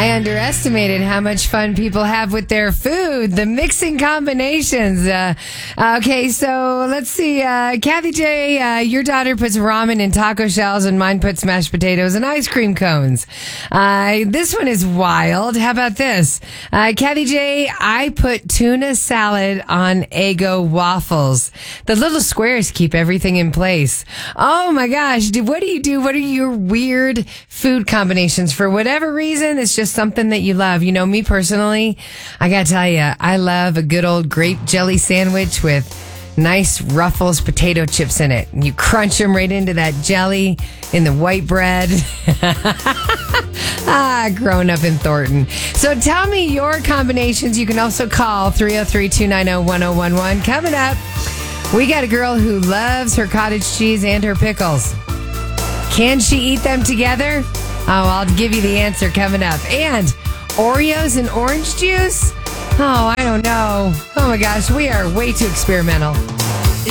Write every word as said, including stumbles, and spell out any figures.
I underestimated how much fun people have with their food, the mixing combinations. Uh, okay, so let's see. Uh, Kathy J, uh, your daughter puts ramen in taco shells and mine puts mashed potatoes and ice cream cones. Uh, this one is wild. How about this? Uh, Kathy J, I put tuna salad on Eggo waffles. The little squares keep everything in place. Oh my gosh. What do you do? What are your weird food combinations? For whatever reason, it's just something that you love. You know, me personally, I gotta tell you, I love a good old grape jelly sandwich with nice Ruffles potato chips in it. And you crunch them right into that jelly in the white bread. ah, growing up in Thornton. So tell me your combinations. You can also call three oh three, two nine oh, one oh one one. Coming up, we got a girl who loves her cottage cheese and her pickles. Can she eat them together? Oh, I'll give you the answer coming up. And Oreos and orange juice? Oh, I don't know. Oh my gosh, we are way too experimental.